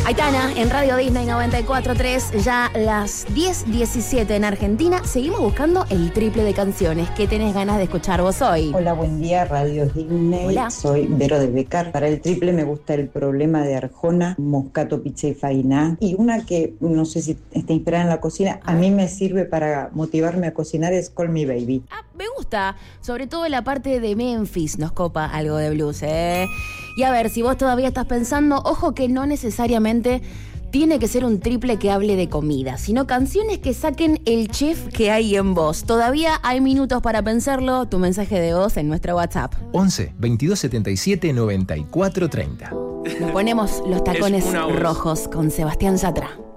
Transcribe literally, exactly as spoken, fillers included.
Aitana, en Radio Disney noventa y cuatro punto tres, ya las diez diecisiete en Argentina. Seguimos buscando el triple de canciones. ¿Qué tenés ganas de escuchar vos hoy? Hola, buen día, Radio Disney. Hola. Soy Vero de Becar. Para el triple me gusta El Problema de Arjona, Moscato, Pizza y Fainá. Y una que no sé si está inspirada en la cocina, a mí me sirve para motivarme a cocinar, es Call Me Baby. Ah, me gusta. Sobre todo la parte de Memphis nos copa algo de blues, ¿eh? Y a ver, si vos todavía estás pensando, ojo que no necesariamente tiene que ser un triple que hable de comida, sino canciones que saquen el chef que hay en vos. Todavía hay minutos para pensarlo. Tu mensaje de voz en nuestro WhatsApp. once, veintidós setenta y siete, noventa y cuatro treinta. Nos ponemos los tacones rojos con Sebastián Yatra.